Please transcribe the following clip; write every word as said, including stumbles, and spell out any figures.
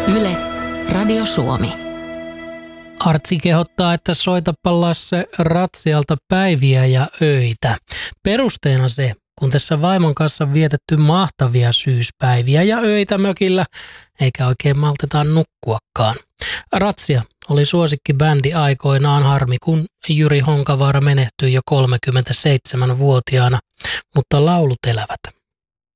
Yle, Radio Suomi. Artsi kehottaa, että soitapa Lasse Ratsialta päiviä ja öitä. Perusteena se, kun tässä vaimon kanssa on vietetty mahtavia syyspäiviä ja öitä mökillä, eikä oikein malteta nukkuakaan. Ratsia oli suosikkibändi aikoinaan, harmi kun Jyri Honkavaara menehtyi jo kolmekymmentäseitsemänvuotiaana, mutta laulut elävät.